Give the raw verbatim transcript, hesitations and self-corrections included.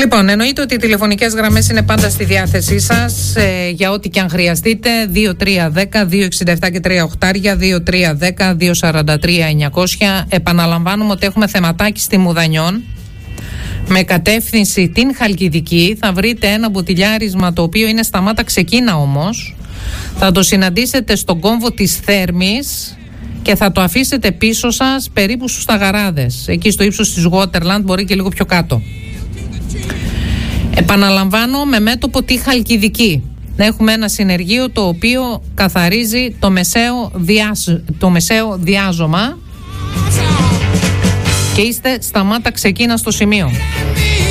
Λοιπόν, εννοείται ότι οι τηλεφωνικές γραμμές είναι πάντα στη διάθεσή σας ε, για ό,τι και αν χρειαστείτε. δύο τρία ένα μηδέν δύο έξι επτά και τρία οχτάρια, δύο τρία ένα μηδέν δύο τέσσερα τρία εννιακόσια. Επαναλαμβάνουμε ότι έχουμε θεματάκι στη Μουδανιών με κατεύθυνση την Χαλκιδική. Θα βρείτε ένα μποτιλιάρισμα το οποίο είναι σταμάτα ξεκίνα όμως. Θα το συναντήσετε στον κόμβο της Θέρμης και θα το αφήσετε πίσω σας περίπου στους Σταγαράδες, εκεί στο ύψος της Waterland, μπορεί και λίγο πιο κάτω. Επαναλαμβάνω, με μέτωπο τη Χαλκιδική. Έχουμε ένα συνεργείο το οποίο καθαρίζει το μεσαίο, διάζ, το μεσαίο διάζωμα και είστε σταμάτα ξεκίνα στο σημείο.